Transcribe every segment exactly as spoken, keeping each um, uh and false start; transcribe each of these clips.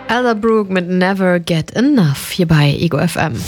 Elderbrook mit Never Get Enough hier bei Ego F M.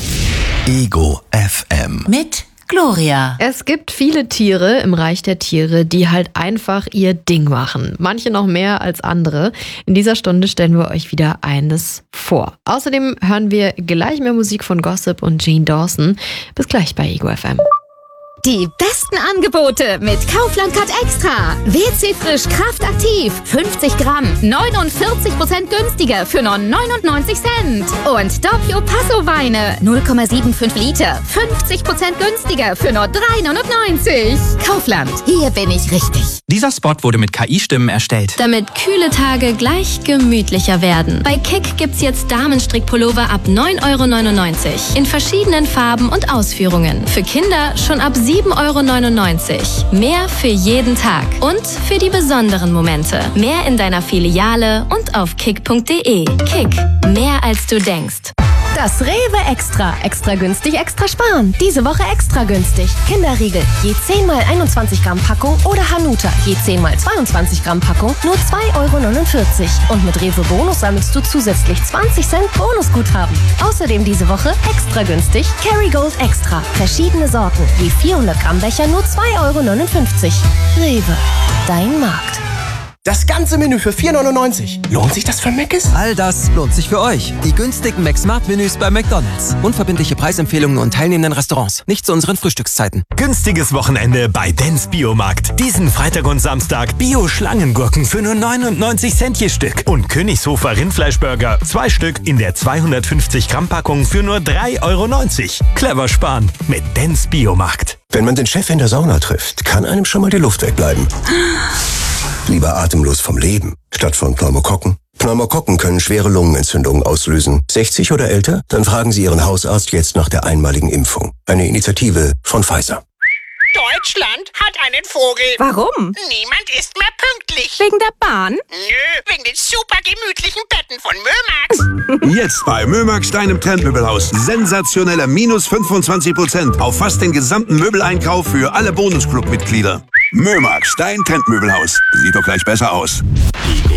Ego F M. Mit Gloria. Es gibt viele Tiere im Reich der Tiere, die halt einfach ihr Ding machen. Manche noch mehr als andere. In dieser Stunde stellen wir euch wieder eines vor. Außerdem hören wir gleich mehr Musik von Gossip und Jane Dawson. Bis gleich bei Ego F M. Die besten Angebote mit Kaufland Cut Extra. W C Frisch Kraftaktiv. fünfzig Gramm. neunundvierzig Prozent günstiger für nur neunundneunzig Cent. Und Doppio Passo Weine. null Komma fünfundsiebzig Liter. fünfzig Prozent günstiger für nur drei neunundneunzig. Kaufland. Hier bin ich richtig. Dieser Spot wurde mit K I-Stimmen erstellt. Damit kühle Tage gleich gemütlicher werden. Bei Kick gibt's jetzt Damenstrickpullover ab neun Euro neunundneunzig. In verschiedenen Farben und Ausführungen. Für Kinder schon ab sieben Euro neunundneunzig. Mehr für jeden Tag. Und für die besonderen Momente. Mehr in deiner Filiale und auf kick punkt de. Kick. Mehr als du denkst. Das Rewe Extra. Extra günstig, extra sparen. Diese Woche extra günstig. Kinderriegel. Je zehn mal einundzwanzig Gramm Packung oder Hanuta. Je zehn mal zweiundzwanzig Gramm Packung. Nur zwei Euro neunundvierzig. Und mit Rewe Bonus sammelst du zusätzlich zwanzig Cent Bonusguthaben. Außerdem diese Woche extra günstig. Kerrygold Extra. Verschiedene Sorten. Je vierhundert Gramm Becher nur zwei Euro neunundfünfzig. Rewe. Dein Markt. Das ganze Menü für vier neunundneunzig. Lohnt sich das für Mc's? All das lohnt sich für euch. Die günstigen McSmart-Menüs bei McDonald's. Unverbindliche Preisempfehlungen und teilnehmenden Restaurants. Nicht zu unseren Frühstückszeiten. Günstiges Wochenende bei Dens Biomarkt. Diesen Freitag und Samstag Bio-Schlangengurken für nur neunundneunzig Cent je Stück. Und Königshofer Rindfleischburger. Zwei Stück in der zweihundertfünfzig Gramm Packung für nur drei Euro neunzig. Clever sparen mit Dens Biomarkt. Wenn man den Chef in der Sauna trifft, kann einem schon mal die Luft wegbleiben. Lieber atemlos vom Leben, statt von Pneumokokken. Pneumokokken können schwere Lungenentzündungen auslösen. sechzig oder älter? Dann fragen Sie Ihren Hausarzt jetzt nach der einmaligen Impfung. Eine Initiative von Pfizer. Deutschland hat einen Vogel. Warum? Niemand ist mehr pünktlich. Wegen der Bahn? Nö, wegen den super gemütlichen Betten von Mömax. Jetzt bei Mömax, deinem Trendmöbelhaus. Sensationelle minus fünfundzwanzig Prozent auf fast den gesamten Möbeleinkauf für alle Bonusclub-Mitglieder. Mömax, dein Trendmöbelhaus. Sieht doch gleich besser aus. Ego